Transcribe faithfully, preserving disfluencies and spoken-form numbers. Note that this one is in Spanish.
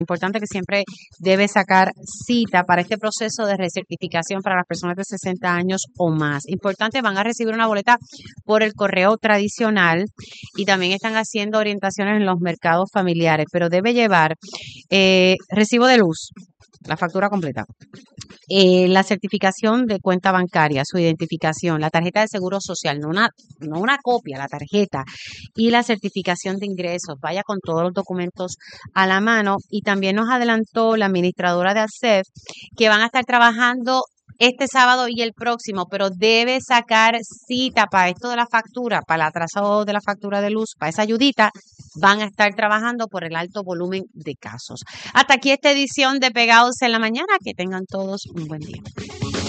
Importante que siempre debe sacar cita para este proceso de recertificación para las personas de sesenta años o más. Importante, van a recibir una boleta por el correo tradicional y también están haciendo orientaciones en los mercados familiares, pero debe llevar eh, recibo de luz, la factura completa, eh, la certificación de cuenta bancaria, su identificación, la tarjeta de seguro social, no una, no una copia, la tarjeta, y la certificación de ingresos. Vaya con todos los documentos a la mano. Y también nos adelantó la administradora de A S E F que van a estar trabajando este sábado y el próximo, pero debe sacar cita para esto de la factura, para el atraso de la factura de luz, para esa ayudita. Van a estar trabajando por el alto volumen de casos. Hasta aquí esta edición de Pegados en la Mañana. Que tengan todos un buen día.